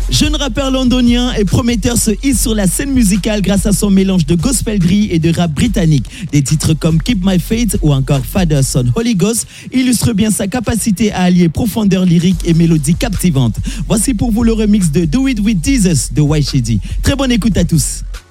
Jeune rappeur londonien et prometteur se hisse sur la scène musicale grâce à son mélange de gospel gris et de rap britannique. Des titres comme Keep My Faith ou encore Father Son Holy Ghost illustrent bien sa capacité à allier profondeur lyrique et mélodie captivante. Voici pour vous le remix de Do It With Jesus de Yshidi. Très bonne écoute à tous.